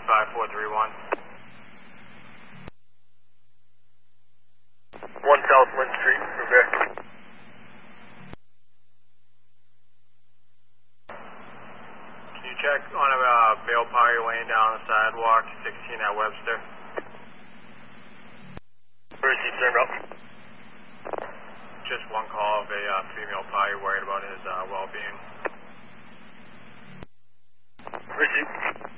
5431. 1 South Lynn Street, Revere. Can you check on a male party laying down on the sidewalk, 16 at Webster? Receive, turn up. Just one call of a female party worried about his well-being. Receive.